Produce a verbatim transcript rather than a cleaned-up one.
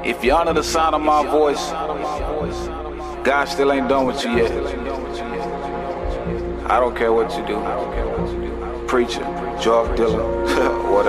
If you're under the sound of my voice, God still ain't done with you yet. I don't care what you do. Preacher, drug dealer, whatever.